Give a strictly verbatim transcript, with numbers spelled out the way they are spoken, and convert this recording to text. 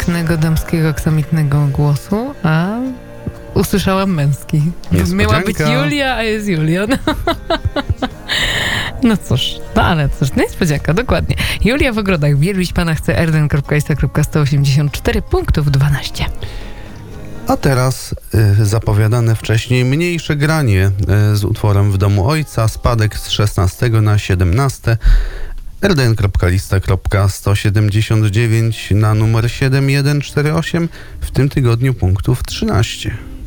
pięknego, damskiego, aksamitnego głosu, a usłyszałam męski. Miała być Julia, a jest Julian. No cóż, no ale cóż, niespodzianka, dokładnie. Julia w ogrodach. Wielbić Pana chce erden kropka ista kropka sto osiemdziesiąt cztery punktów dwanaście. A teraz y, zapowiadane wcześniej mniejsze granie y, z utworem W domu ojca, spadek z szesnastego na siedemnaste. erden kropka lista kropka sto siedemdziesiąt dziewięć na numer siedem jeden cztery osiem. W tym tygodniu punktów trzynaście.